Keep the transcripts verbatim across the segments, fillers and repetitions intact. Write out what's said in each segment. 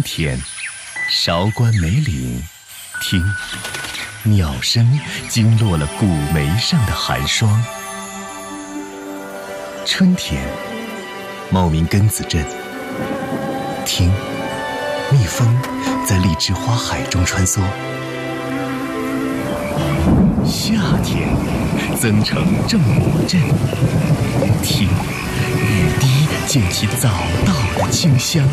春天，韶关梅岭，听，鸟声惊落了古梅上的寒霜。春天，茂名根子镇，听，蜜蜂在荔枝花海中穿梭。夏天，增城正国镇，听，雨滴溅起早稻的清香。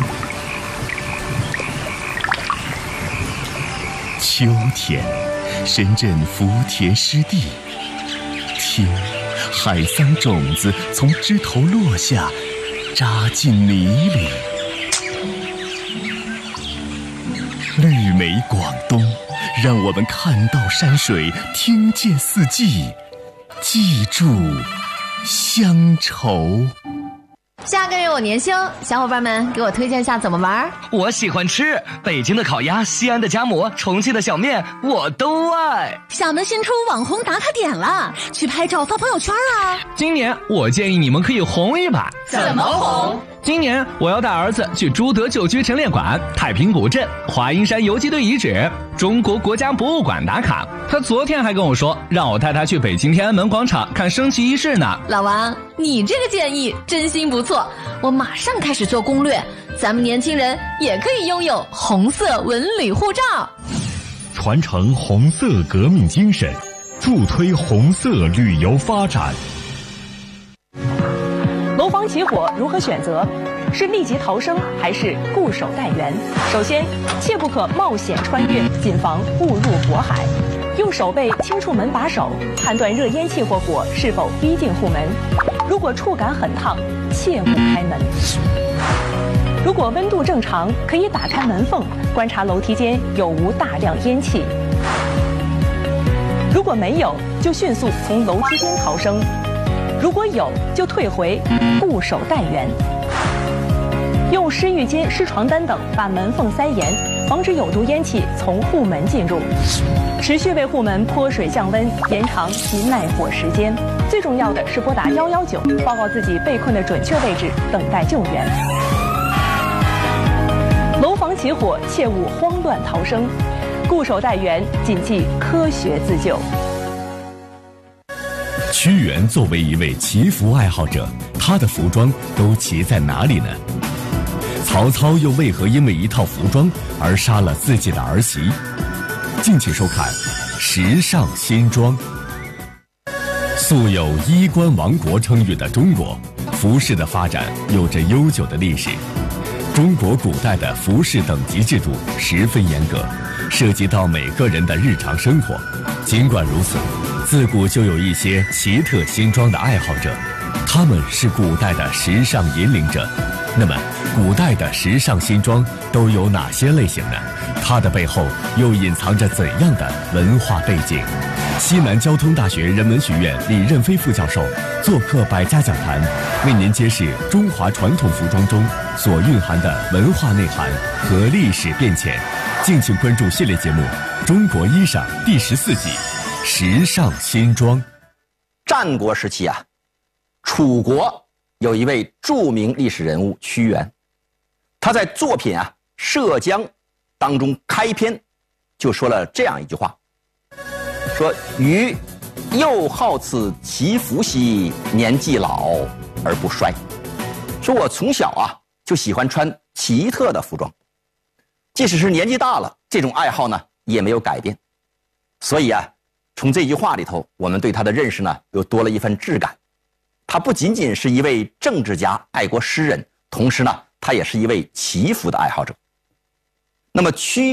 秋天，深圳福田湿地，听，海桑种子从枝头落下，扎进泥里。绿美广东，让我们看到山水，听见四季，记住乡愁。 下个月我年休，小伙伴们给我推荐一下怎么玩。 我喜欢吃北京的烤鸭、西安的夹馍、重庆的小面，我都爱。 厦门新出网红打卡点了，去拍照发朋友圈啊！ 今年我建议你们可以红一把。 怎么红？ 今年我要带儿子去朱德旧居陈列馆、太平古镇、华阴山游击队遗址、中国国家博物馆打卡。他昨天还跟我说，让我带他去北京天安门广场看升旗仪式呢。 老王，你这个建议真心不错，我马上开始做攻略。咱们年轻人也可以拥有红色文旅护照， 传承红色革命精神，助推红色旅游发展。 楼房起火如何选择？是立即逃生还是固守待援？首先，切不可冒险穿越，谨防误入火海。用手背轻触门把手，判断热烟气或火是否逼近户门。如果触感很烫，切勿开门。如果温度正常，可以打开门缝，观察楼梯间有无大量烟气。如果没有，就迅速从楼梯间逃生。如果有，就退回，固守待援。用湿浴巾、湿床单等把门缝塞严，防止有毒烟气从户门进入。持续为户门泼水降温，延长其耐火时间。最重要的是拨打一一九，报告自己被困的准确位置，等待救援。楼房起火，切勿慌乱逃生，固守待援，谨记科学自救。 屈原作为一位祈福爱好者，他的服装都骑在哪里呢？曹操又为何因为一套服装而杀了自己的儿媳？敬请收看《时尚新装》。素有衣冠王国称誉的中国，服饰的发展有着悠久的历史。中国古代的服饰等级制度十分严格，涉及到每个人的日常生活。尽管如此，自古就有一些奇特新装的爱好者，他们是古代的时尚引领者。那么，古代的时尚新装都有哪些类型呢？它的背后又隐藏着怎样的文化背景？西南交通大学人文学院李任飞副教授做客百家讲坛，为您揭示中华传统服装中所蕴含的文化内涵和历史变迁。敬请关注系列节目《中国衣裳》第十四集《时尚新装》。 战国时期啊，楚国有一位著名历史人物屈原，他在作品啊《涉江》当中开篇就说了这样一句话，说余又好此其服兮，年纪老而不衰。说我从小啊就喜欢穿奇特的服装，即使是年纪大了，这种爱好呢也没有改变。所以啊，从这句话里头，我们对他的认识呢又多了一份质感。他不仅仅是一位政治家、爱国诗人，同时呢，他也是一位祈福的爱好者。那么屈